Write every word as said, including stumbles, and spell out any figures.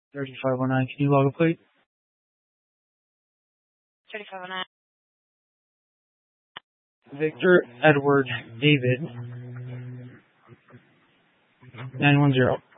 thirty-five oh nine, can you log a plate? thirty-five oh nine. Victor Edward David nine one zero.